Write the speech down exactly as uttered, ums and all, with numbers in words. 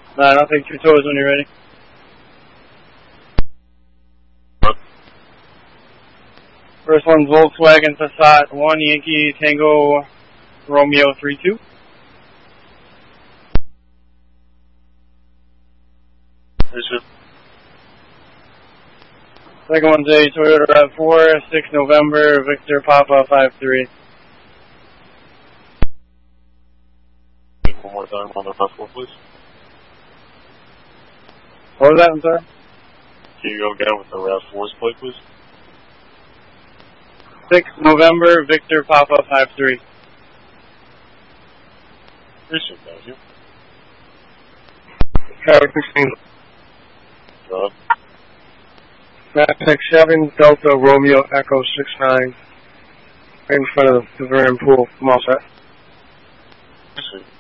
Nine, I'll take two toes when you're ready. First one's Volkswagen Passat one Yankee Tango Romeo three two. Second one's a Toyota RAV four, six November, Victor Papa five three. One more time on the first one, please. What was that, I'm sorry? Can you go again with the RAV four's plate, please? six November, Victor Papa five three. Appreciate that, you. Tower sixteen. John. Matic seven, Delta Romeo Echo six nine. In front of the Vernon Pool. I'm all set. Appreciate it.